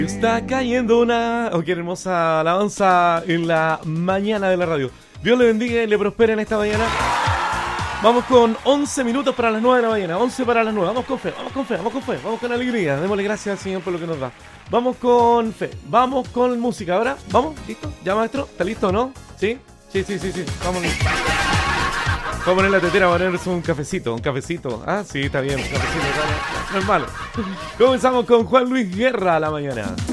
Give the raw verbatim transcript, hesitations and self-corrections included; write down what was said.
Está cayendo una, oh, qué hermosa alabanza en la mañana de la radio. Dios le bendiga y le prospere en esta mañana. Vamos con once minutos para las nueve de la mañana, once para las nueve. Vamos con fe, vamos con fe, vamos con fe, vamos con alegría. Démosle gracias al Señor por lo que nos da. Vamos con fe, vamos con música. Ahora, ¿vamos? ¿Listo? ¿Ya, maestro? ¿Está listo o no? ¿Sí? Sí, sí, sí, sí. Vamos. Vamos a poner la tetera, vamos a ponerse un cafecito, un cafecito. Ah, sí, está bien, un cafecito, no, no es malo. Comenzamos con Juan Luis Guerra a la mañana.